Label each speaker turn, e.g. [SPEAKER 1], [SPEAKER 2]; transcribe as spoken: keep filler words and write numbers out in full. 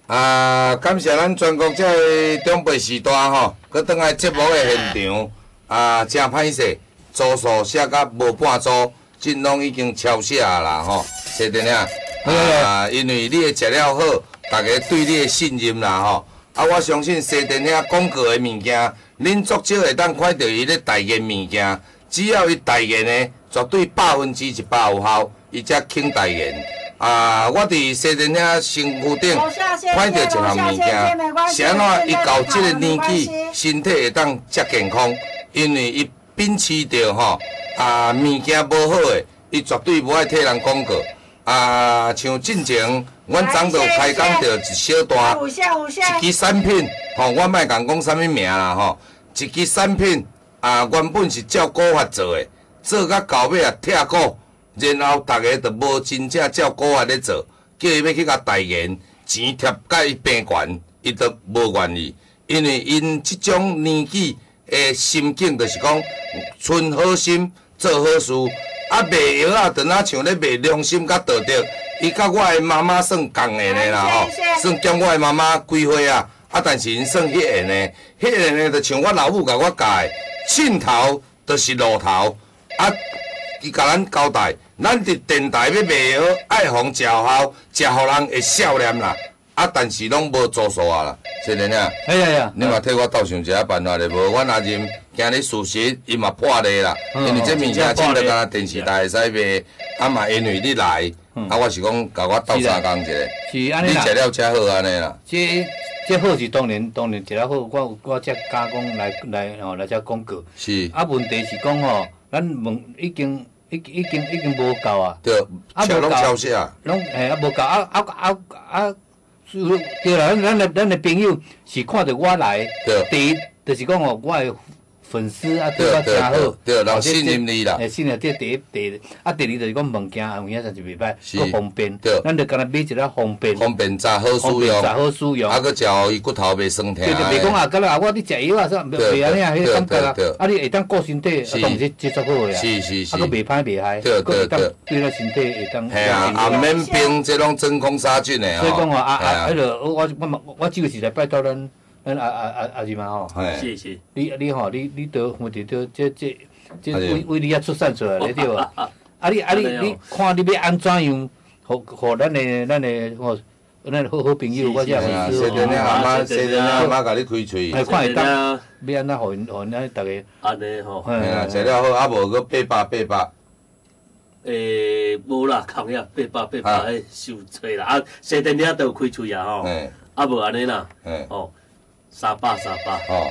[SPEAKER 1] 啊，感谢咱全国这中北时代吼，佮倒来节目的现场啊，真歹势，组数写到无半组，真拢已经抄写啦吼，谢电影啊，因为你的食了好，大家对你的信任啦吼，啊，我相信西电影广告的物件，恁足少会当看到伊咧代言物件，只要伊代言的，绝对百分之一百有效，伊才肯代言。啊！我伫西电影身躯顶看到一项物件，是安怎伊到即个年纪，身体会当遮健康？因为伊秉持着吼啊物件无好诶，伊绝对无爱替人广告。啊，像进前，阮昨就开讲着一小段，一支产品，吼，我莫共讲啥物名啦吼，一支产品啊，原本是照古法做诶，做甲到尾啊拆股。然后大家就无真正照古法咧做，叫伊要去甲代言，钱贴甲伊平悬，伊都无愿意，因为因即种年纪的心境就是讲，存好心做好事，啊卖药啊，就若像咧卖良心甲道德，伊甲我的妈妈算共下的啦吼，算兼我的妈妈几岁啊，啊但是因算迄个呢，迄个呢就像我老母甲我教的，凊头就是路头，啊。伊甲咱交代，咱伫电台要卖药，爱防食效，食互人会笑脸啦。啊，但是拢无做数啊啦，是恁啊。
[SPEAKER 2] 哎呀呀，
[SPEAKER 1] 你嘛替我斗想一下办法咧，无阮阿任今日事实伊嘛破例啦，因为这物件真得敢电视台会使卖，啊嘛因为你来，啊我是讲甲我斗相共一下。
[SPEAKER 2] 是安尼啦。
[SPEAKER 1] 你食了才好安尼啦。
[SPEAKER 2] 这这好是当然当然食了好，我我才加工来来吼来遮广告。
[SPEAKER 1] 是。
[SPEAKER 2] 啊，问题是讲吼。咱问已经已已经已经无够啊！
[SPEAKER 1] 对，啊无够，超市啊，
[SPEAKER 2] 拢嘿啊无够啊啊啊啊！对啦，咱咱的咱的朋友是看到我来，第一就是讲哦，我的粉丝啊对我真好，
[SPEAKER 1] 对，人信任你啦。
[SPEAKER 2] 诶，信任这第一第一，啊第二就是讲物件有影真是袂歹，
[SPEAKER 1] 佫
[SPEAKER 2] 方便。
[SPEAKER 1] 对，
[SPEAKER 2] 咱就干那买一个方便。
[SPEAKER 1] 方便杂好使用，
[SPEAKER 2] 杂好使用。
[SPEAKER 1] 啊，佫食互伊骨头袂酸痛。
[SPEAKER 2] 对对，袂讲啊，敢若啊，我你食药啊，啥袂安尼啊，迄个感觉啊，啊你会当顾身体，啊当然这足好诶啊。
[SPEAKER 1] 是是是。
[SPEAKER 2] 啊，佫袂歹袂害，佫会当对咱身体会当。
[SPEAKER 1] 系啊，也免冰，这拢真空杀菌诶吼。
[SPEAKER 2] 所以讲哦，啊啊，迄个我我我我即个是来拜托咱。咱阿阿阿阿姨嘛吼，
[SPEAKER 3] 是是，
[SPEAKER 2] 你你吼，你你得我得得这这这为为你遐出产出来咧对无？啊你啊你你看你要安怎样，互互咱的咱的吼，咱的好好朋友，我遮粉丝，
[SPEAKER 1] 谢谢你阿妈，谢谢你阿妈甲你开喙。
[SPEAKER 2] 哎，看会当，要安怎互因互因安大家。
[SPEAKER 3] 安尼吼。
[SPEAKER 1] 嘿啦，食了好，啊无佫八百八百。
[SPEAKER 3] 诶，无啦，空呀，八百八百，迄收济啦。啊，西电影都有开喙啊吼。啊无安尼啦。哦。三百三百。哦。